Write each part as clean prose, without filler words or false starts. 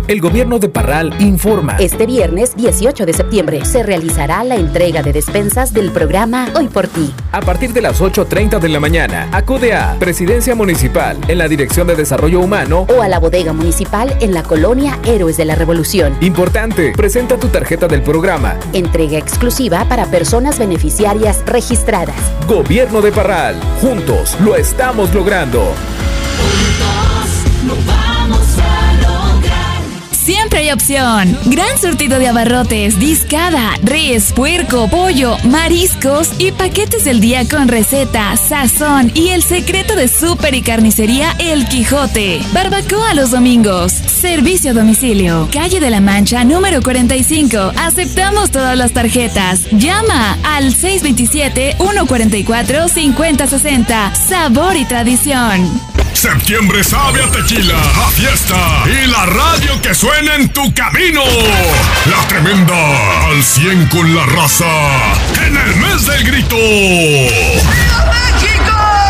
El gobierno de Parral informa. Este viernes 18 de septiembre se realizará la entrega de despensas del programa Hoy por Ti. A partir de las 8:30 de la mañana, acude a Presidencia Municipal en la Dirección de Desarrollo Humano o a la bodega municipal en la colonia Héroes de la Revolución. Importante, presenta tu tarjeta del programa. Entrega exclusiva para personas beneficiarias registradas. Gobierno de Parral, juntos lo estamos logrando. Juntos lo vamos a lograr. Siempre hay opción. Gran surtido de abarrotes, discada, res, puerco, pollo, mariscos y paquetes del día con receta, sazón y el secreto de súper y carnicería El Quijote. Barbacoa los domingos. Servicio a domicilio. Calle de la Mancha, número 45. Aceptamos todas las tarjetas. Llama al 627-144-5060. Sabor y tradición. Septiembre sabe a tequila, a fiesta y la radio que suena en tu camino. La tremenda, al 100 con la raza, en el mes del grito. ¡Viva México!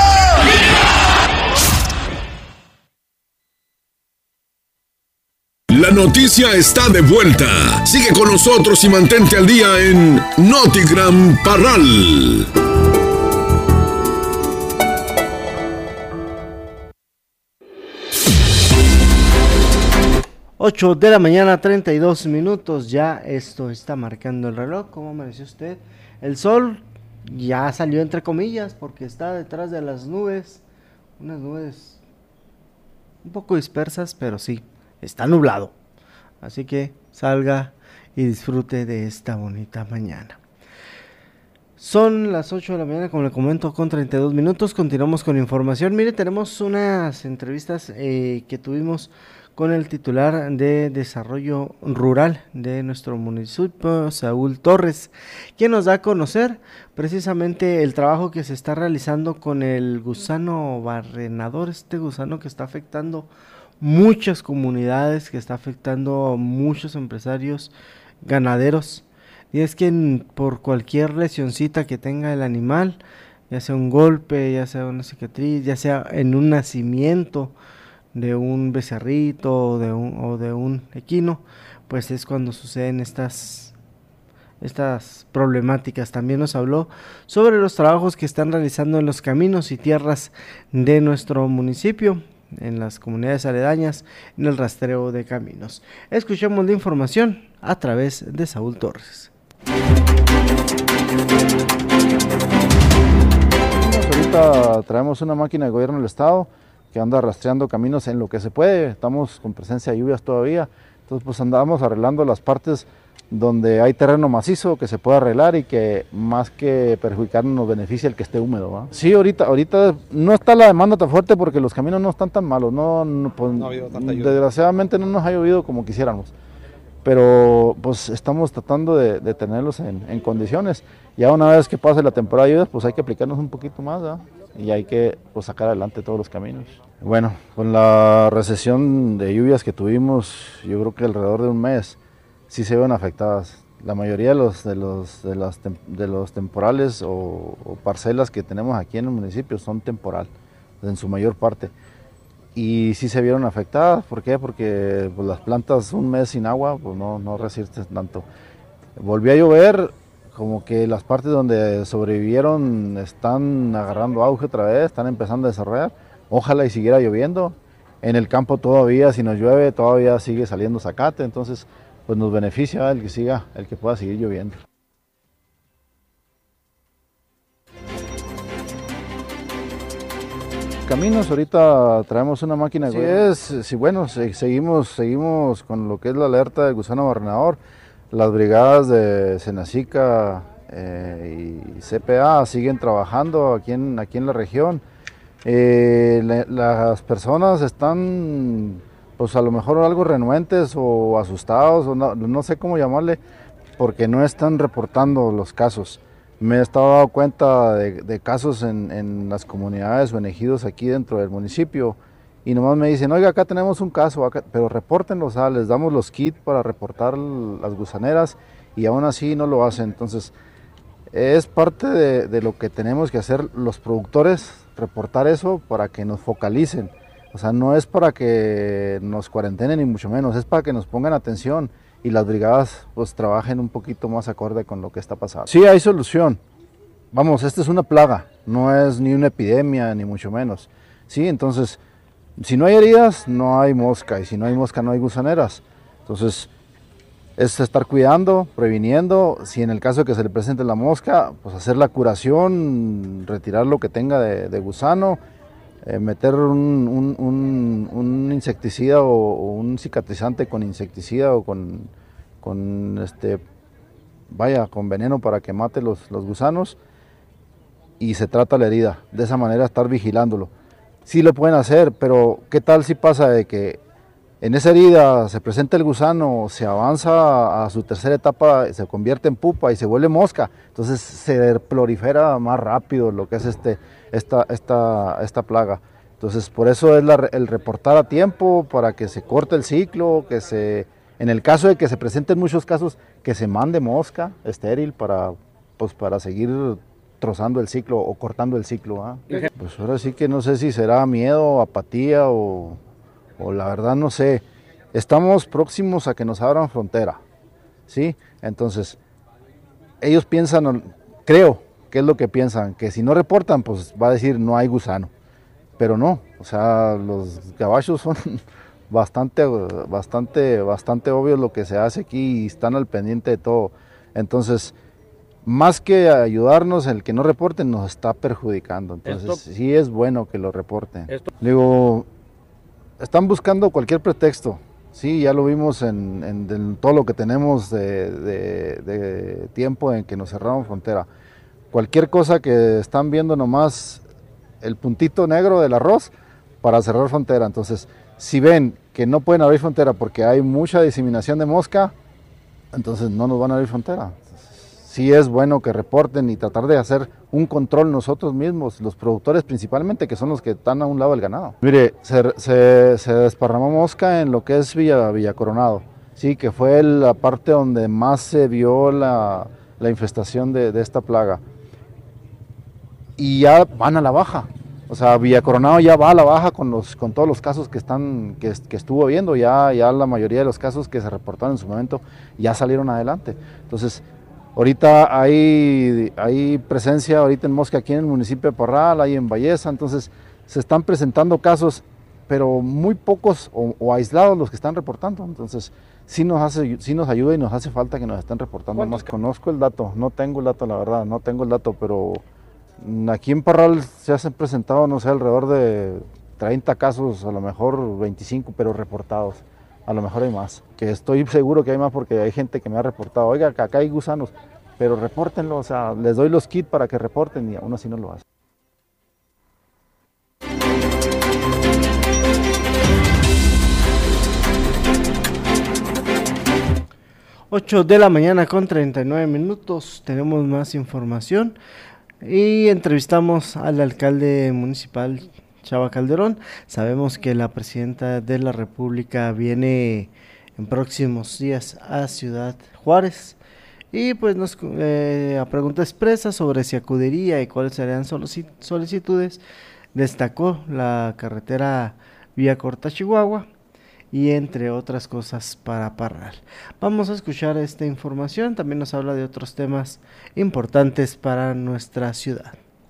La noticia está de vuelta. Sigue con nosotros y mantente al día en Notigram Parral. 8 de la mañana, 32 minutos, ya esto está marcando el reloj. ¿Cómo amaneció usted? El sol ya salió entre comillas porque está detrás de las nubes, unas nubes un poco dispersas, pero sí, está nublado. Así que salga y disfrute de esta bonita mañana. Son las 8 de la mañana, como le comento, con 32 minutos. Continuamos con información. Mire, tenemos unas entrevistas que tuvimos con el titular de Desarrollo Rural de nuestro municipio, Saúl Torres, quien nos da a conocer precisamente el trabajo que se está realizando con el gusano barrenador, este gusano que está afectando muchas comunidades, que está afectando a muchos empresarios ganaderos. Y es que por cualquier lesioncita que tenga el animal, ya sea un golpe, ya sea una cicatriz, ya sea en un nacimiento de un becerrito o de un equino, pues es cuando suceden estas problemáticas. También nos habló sobre los trabajos que están realizando en los caminos y tierras de nuestro municipio, en las comunidades aledañas, en el rastreo de caminos. Escuchemos la información a través de Saúl Torres. Ahorita traemos una máquina de gobierno del estado que anda rastreando caminos en lo que se puede. Estamos con presencia de lluvias todavía, entonces pues andamos arreglando las partes donde hay terreno macizo que se puede arreglar y que más que perjudicarnos nos beneficia el que esté húmedo, ¿va? Sí, ahorita no está la demanda tan fuerte porque los caminos no están tan malos, pues, no ha habido tanta lluvia. Desgraciadamente no nos ha llovido como quisiéramos, pero pues estamos tratando de tenerlos en condiciones. Ya una vez que pase la temporada de lluvias, pues hay que aplicarnos un poquito más, ¿va? Y hay que pues, sacar adelante todos los caminos. Bueno, con la recesión de lluvias que tuvimos, yo creo que alrededor de un mes, sí se ven afectadas. La mayoría de los temporales o parcelas que tenemos aquí en el municipio son temporal, en su mayor parte. Y sí se vieron afectadas. ¿Por qué? Porque pues, las plantas un mes sin agua pues, no resisten tanto. Volvió a llover, como que las partes donde sobrevivieron están agarrando auge otra vez, están empezando a desarrollar. Ojalá y siguiera lloviendo. En el campo todavía, si nos llueve, todavía sigue saliendo zacate, entonces pues nos beneficia el que pueda seguir lloviendo. Caminos, ahorita traemos una máquina. Seguimos con lo que es la alerta del gusano barrenador. Las brigadas de Senacica y CPA siguen trabajando aquí en la región. Las personas están pues a lo mejor algo renuentes o asustados, o no sé cómo llamarle, porque no están reportando los casos. Me he estado dando cuenta de casos en las comunidades o en ejidos aquí dentro del municipio, y nomás me dicen, oiga, acá tenemos un caso, pero repórtenlos, les damos los kits para reportar las gusaneras, y aún así no lo hacen. Entonces, es parte de lo que tenemos que hacer los productores, reportar eso para que nos focalicen. O sea, no es para que nos cuarentenen ni mucho menos, es para que nos pongan atención y las brigadas pues trabajen un poquito más acorde con lo que está pasando. Sí hay solución. Vamos, esta es una plaga, no es ni una epidemia ni mucho menos. Sí, entonces, si no hay heridas, no hay mosca, y si no hay mosca, no hay gusaneras. Entonces, es estar cuidando, previniendo, si en el caso de que se le presente la mosca, pues hacer la curación, retirar lo que tenga de gusano, meter un insecticida o un cicatrizante con insecticida o con veneno para que mate los gusanos, y se trata la herida. De esa manera estar vigilándolo. Sí lo pueden hacer, pero ¿qué tal si pasa de que en esa herida se presenta el gusano, se avanza a su tercera etapa, se convierte en pupa y se vuelve mosca? Entonces se prolifera más rápido lo que es esta plaga. Entonces por eso es el reportar a tiempo, para que se corte el ciclo, en el caso de que se presenten muchos casos, que se mande mosca estéril para seguir trozando el ciclo o cortando el ciclo. Pues ahora sí que no sé si será miedo, apatía o la verdad no sé. Estamos próximos a que nos abran frontera, ¿sí? Entonces, ellos piensan, creo que es lo que piensan, que si no reportan, pues va a decir no hay gusano. Pero no, o sea, los gabachos son bastante obvios lo que se hace aquí y están al pendiente de todo. Entonces, más que ayudarnos, el que no reporten nos está perjudicando. Entonces, sí es bueno que lo reporten. Digo, están buscando cualquier pretexto. Sí, ya lo vimos en todo lo que tenemos de tiempo en que nos cerraron frontera. Cualquier cosa que están viendo nomás, el puntito negro del arroz para cerrar frontera. Entonces, si ven que no pueden abrir frontera porque hay mucha diseminación de mosca, entonces no nos van a abrir frontera. Sí es bueno que reporten y tratar de hacer un control nosotros mismos, los productores principalmente, que son los que están a un lado del ganado. Mire, se desparramó mosca en lo que es Villa Coronado, sí, que fue la parte donde más se vio la infestación de esta plaga. Y ya van a la baja, o sea, Villa Coronado ya va a la baja con todos los casos que estuvo viendo, ya la mayoría de los casos que se reportaron en su momento ya salieron adelante. Entonces, ahorita hay presencia ahorita en mosca aquí en el municipio de Parral, hay en Valleza, entonces se están presentando casos, pero muy pocos o aislados los que están reportando. Entonces sí nos ayuda y nos hace falta que nos estén reportando más. Conozco el dato, no tengo el dato, la verdad, no tengo el dato, pero aquí en Parral se han presentado, no sé, alrededor de 30 casos, a lo mejor 25, pero reportados. A lo mejor hay más, que estoy seguro que hay más porque hay gente que me ha reportado, oiga, que acá hay gusanos, pero repórtenlo, o sea, les doy los kits para que reporten y aún así no lo hacen. Ocho de la mañana con 39 minutos, tenemos más información y entrevistamos al alcalde municipal Chava Calderón. Sabemos que la presidenta de la República viene en próximos días a Ciudad Juárez y pues nos a pregunta expresa sobre si acudiría y cuáles serían solicitudes, destacó la carretera Vía Corta Chihuahua y entre otras cosas para Parral. Vamos a escuchar esta información, también nos habla de otros temas importantes para nuestra ciudad.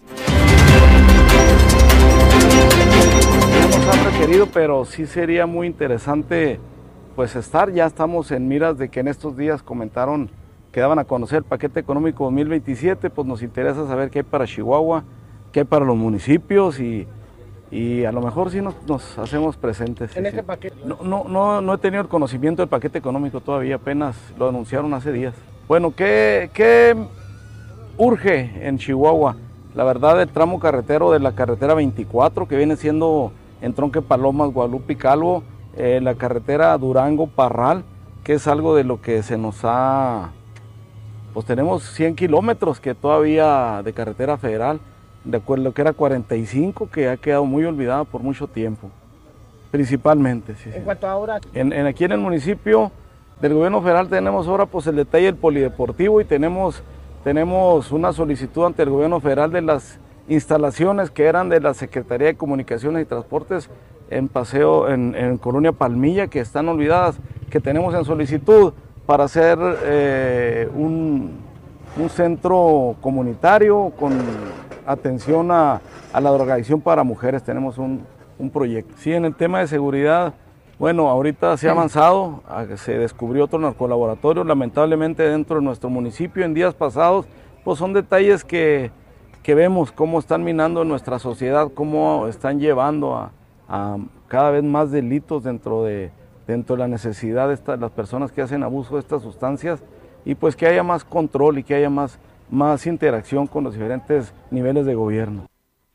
Han requerido, pero sí sería muy interesante pues ya estamos en miras de que en estos días comentaron que daban a conocer el paquete económico 2027, pues nos interesa saber qué hay para Chihuahua, qué hay para los municipios y a lo mejor sí nos hacemos presentes. ¿En este paquete? No he tenido el conocimiento del paquete económico todavía, apenas lo anunciaron hace días. Bueno, ¿qué urge en Chihuahua? La verdad, el tramo carretero de la carretera 24, que viene siendo Entronque Palomas, Guadalupe y Calvo, la carretera Durango-Parral, que es algo de lo que se nos ha... Pues tenemos 100 kilómetros que todavía de carretera federal, de acuerdo a lo que era 45, que ha quedado muy olvidada por mucho tiempo, principalmente. Sí, ¿En cuanto a ahora? Aquí en el municipio del gobierno federal tenemos ahora pues el detalle del polideportivo y tenemos una solicitud ante el gobierno federal de las instalaciones que eran de la Secretaría de Comunicaciones y Transportes en Paseo, en Colonia Palmilla, que están olvidadas, que tenemos en solicitud para hacer un centro comunitario con atención a la drogadicción para mujeres. Tenemos un proyecto. Sí, en el tema de seguridad, bueno, ahorita se ha avanzado, se descubrió otro narcolaboratorio, lamentablemente dentro de nuestro municipio en días pasados, pues son detalles que vemos cómo están minando nuestra sociedad, cómo están llevando a cada vez más delitos dentro de la necesidad de las personas que hacen abuso de estas sustancias, y pues que haya más control y que haya más interacción con los diferentes niveles de gobierno.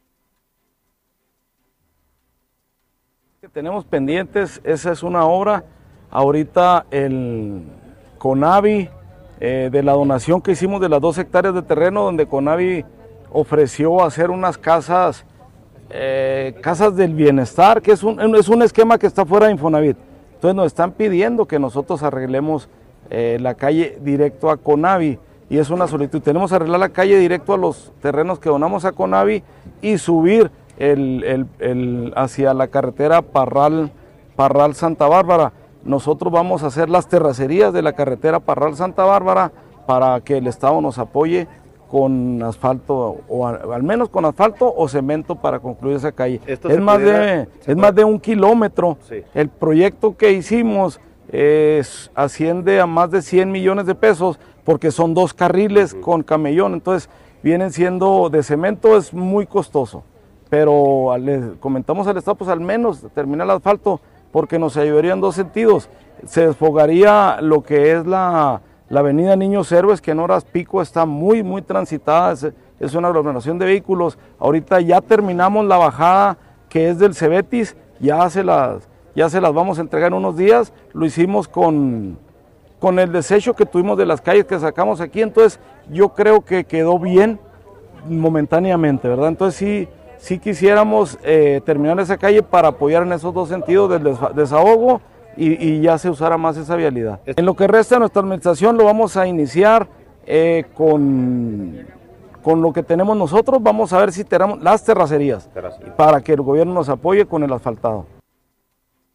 Que tenemos pendientes, esa es una obra, ahorita el CONAVI, de la donación que hicimos de las 2 hectáreas de terreno, donde CONAVI ofreció hacer unas casas del bienestar, que es un esquema que está fuera de Infonavit. Entonces nos están pidiendo que nosotros arreglemos la calle directo a CONAVI, y es una solicitud. Tenemos que arreglar la calle directo a los terrenos que donamos a CONAVI y subir hacia la carretera Parral Santa Bárbara. Nosotros vamos a hacer las terracerías de la carretera Parral Santa Bárbara para que el Estado nos apoye con asfalto, o al menos con asfalto o cemento para concluir esa calle. Es más de 1 kilómetro. Sí. El proyecto que hicimos asciende a más de 100 millones de pesos porque son 2 carriles con camellón, entonces vienen siendo de cemento, es muy costoso. Pero le comentamos al Estado, pues al menos terminar el asfalto, porque nos ayudaría en 2 sentidos. Se desfogaría lo que es la avenida Niños Héroes, que en horas pico está muy transitada, es una aglomeración de vehículos. Ahorita ya terminamos la bajada que es del Cebetis, ya se las vamos a entregar en unos días. Lo hicimos con el desecho que tuvimos de las calles que sacamos aquí, entonces yo creo que quedó bien momentáneamente, ¿verdad? Entonces sí quisiéramos terminar esa calle para apoyar en esos 2 sentidos del desahogo y ya se usara más esa vialidad. En lo que resta de nuestra administración lo vamos a iniciar con lo que tenemos nosotros. Vamos a ver si tenemos las terracerías para que el gobierno nos apoye con el asfaltado.